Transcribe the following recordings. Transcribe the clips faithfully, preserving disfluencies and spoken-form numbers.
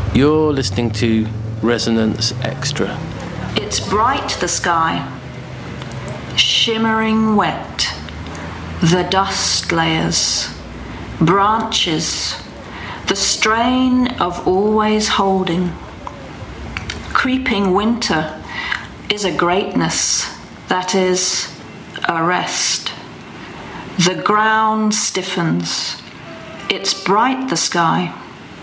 You're listening to Resonance Extra. It's bright, the sky, shimmering wet, the dust layers, branches, the strain of always holding. Creeping winter is a greatness, that is, a rest. The ground stiffens. It's bright, the sky.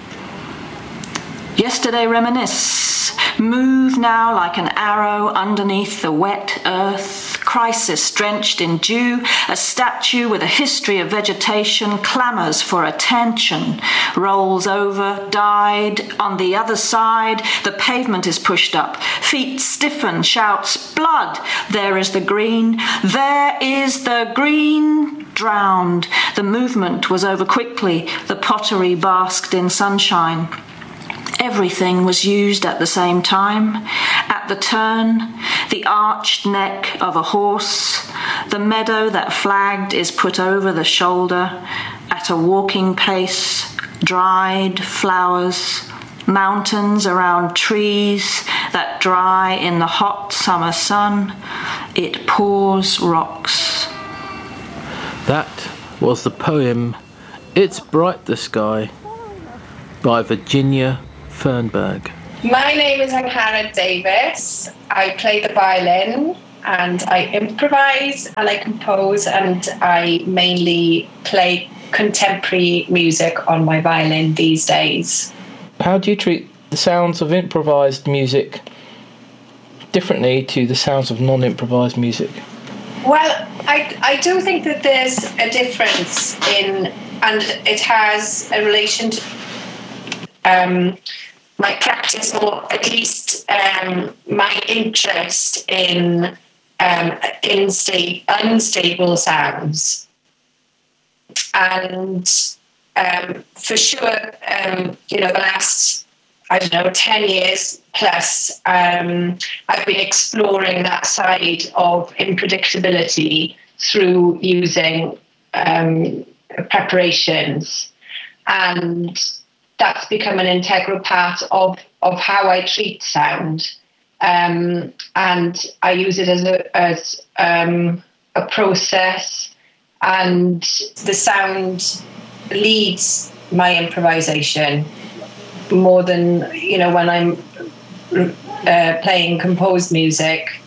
Yesterday reminisce, move now like an arrow underneath the wet earth, crisis drenched in dew, a statue with a history of vegetation clamours for attention, rolls over, died, on the other side, the pavement is pushed up, feet stiffen, shouts, blood, there is the green, there is the green, drowned, the movement was over quickly, the pottery basked in sunshine. Everything was used at the same time. At the turn, the arched neck of a horse, the meadow that flagged is put over the shoulder, at a walking pace, dried flowers, mountains around trees that dry in the hot summer sun, it pours rocks. That was the poem It's Bright the Sky by Virginia Fernberg. My name is Angharad Davis. I play the violin and I improvise and I compose and I mainly play contemporary music on my violin these days. How do you treat the sounds of improvised music differently to the sounds of non-improvised music? Well, I, I do think that there's a difference in, and it has a relation to um, my practice, or at least um, my interest in um, insta- unstable sounds. And um, for sure, um, you know, the last, I don't know, ten years plus, um, I've been exploring that side of unpredictability through using um, preparations. And that's become an integral part of, of how I treat sound. Um, and I use it as a, as, um, a process, and the sound leads my improvisation more than, you know, when I'm uh, playing composed music.